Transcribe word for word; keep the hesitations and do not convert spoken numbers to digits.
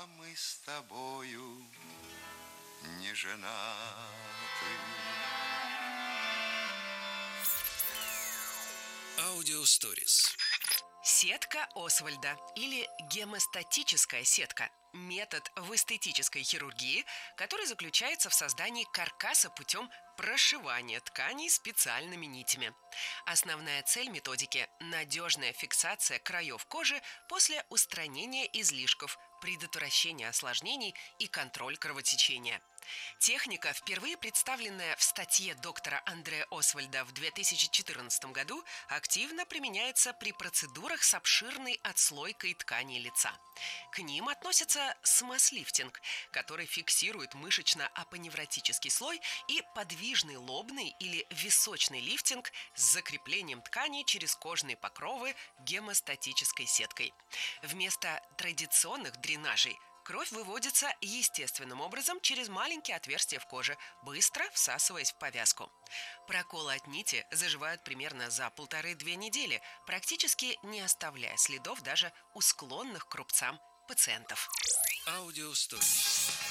мы с тобою не женаты. Аудиосторис. Сетка Освальда или гемостатическая сетка – метод в эстетической хирургии, который заключается в создании каркаса путем прошивания тканей специальными нитями. Основная цель методики – надежная фиксация краев кожи после устранения излишков, предотвращение осложнений и контроль кровотечения. Техника, впервые представленная в статье доктора Андре Освальда в две тысячи четырнадцатом году, активно применяется при процедурах с обширной отслойкой ткани лица. К ним относятся смаз-лифтинг, который фиксирует мышечно-апоневротический слой, и подвижный лобный или височный лифтинг с закреплением тканей через кожные покровы гемостатической сеткой. Вместо традиционных дренажей кровь выводится естественным образом через маленькие отверстия в коже, быстро всасываясь в повязку. Проколы от нити заживают примерно за полторы-две недели, практически не оставляя следов даже у склонных к рубцам пациентов. Аудиосторис.